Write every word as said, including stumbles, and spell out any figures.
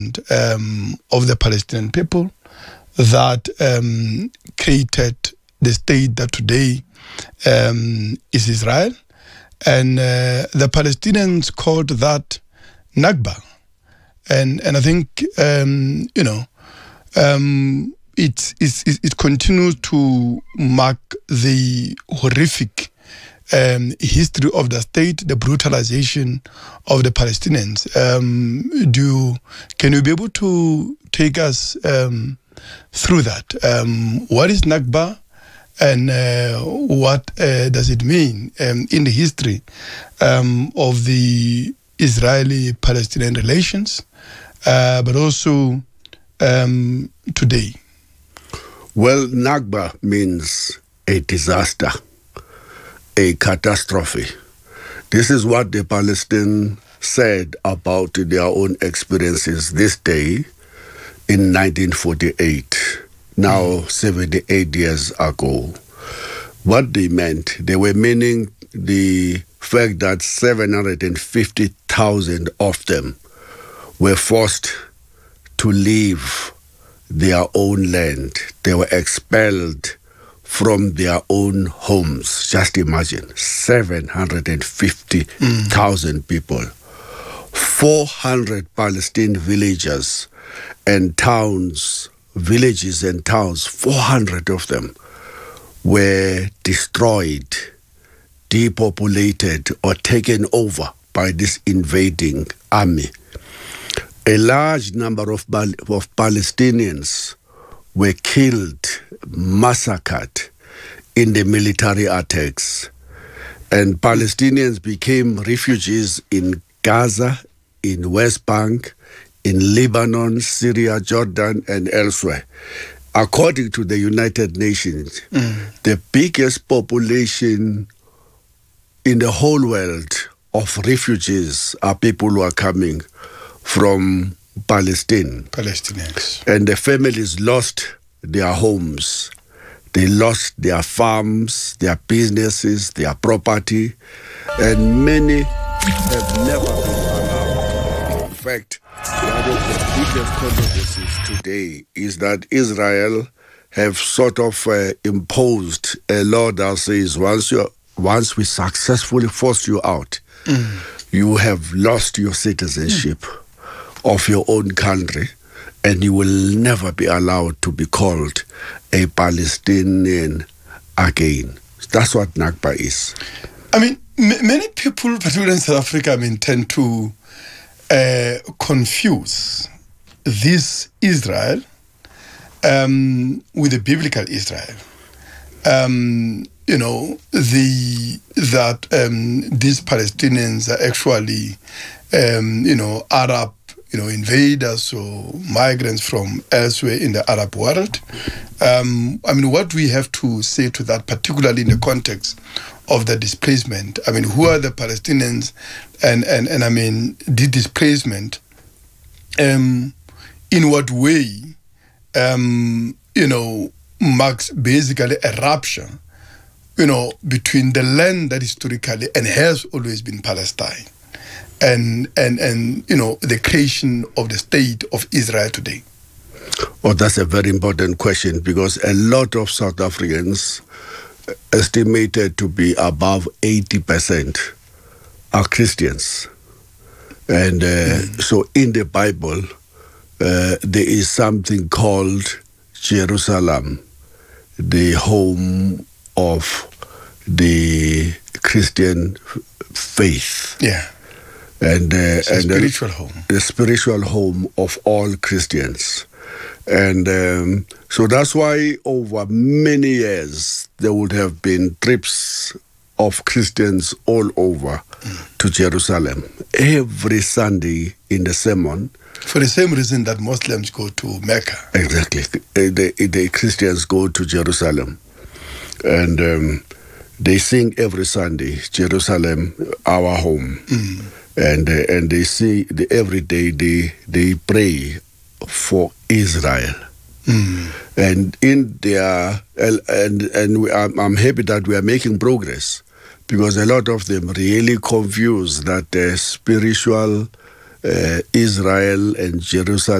um, of the Palestinian people that um, created the state that today um, is Israel. And uh, the Palestinians called that Nakba. And and I think, um, you know, um, it, it, it continues to mark the horrific um, history of the state, the brutalization of the Palestinians. Um, do you, can you be able to take us um, through that? Um, what is Nakba, and uh, what uh, does it mean um, in the history um, of the Israeli-Palestinian relations, uh, but also um, today? Well, Nakba means a disaster, a catastrophe. This is what the Palestinians said about their own experiences this day in nineteen forty-eight, now mm. seventy-eight years ago. What they meant, they were meaning the fact that seven hundred fifty thousand of them were forced to leave their own land. They were expelled from their own homes. Just imagine, seven hundred fifty thousand mm. people. four hundred Palestinian villages and towns, villages and towns, four hundred of them were destroyed, depopulated, or taken over by this invading army. A large number of, of Palestinians were killed, massacred in the military attacks. And Palestinians became refugees in Gaza, in West Bank, in Lebanon, Syria, Jordan, and elsewhere. According to the United Nations, mm. the biggest population in the whole world of refugees are people who are coming from Palestine. Palestinians. And the families lost their homes. They lost their farms, their businesses, their property, and many have never been allowed. In fact, one of the biggest controversies today is that Israel have sort of uh, imposed a law that says once you once we successfully force you out, mm. you have lost your citizenship mm. of your own country, and you will never be allowed to be called a Palestinian again. That's what Nakba is. I mean, m- many people, particularly in South Africa, I mean, tend to uh, confuse this Israel um, with the biblical Israel. Um, you know, the that um, these Palestinians are actually, um, you know, Arab, you know, invaders or migrants from elsewhere in the Arab world. Um, I mean, what we have to say to that, particularly in the context of the displacement. I mean, who are the Palestinians? And, and, and I mean, the displacement, um, in what way, um, you know, marks basically a rupture, you know, between the land that historically and has always been Palestine and, and, and you know, the creation of the state of Israel today? Oh, that's a very important question, because a lot of South Africans, estimated to be above eighty percent, are Christians. And uh, mm. so in the Bible, uh, there is something called Jerusalem, the home of the Christian faith. Yeah. And, uh, it's a and spiritual uh, home. The spiritual home of all Christians. And um, so that's why over many years there would have been trips of Christians all over mm. to Jerusalem. Every Sunday in the sermon. For the same reason that Muslims go to Mecca. Exactly. The, the Christians go to Jerusalem. And um, they sing every Sunday, Jerusalem, our home. Mm. And uh, and they see the, every day they they pray for Israel. Mm. And in their and and we, I'm, I'm happy that we are making progress, because a lot of them really confuse that uh, spiritual uh, Israel and Jerusalem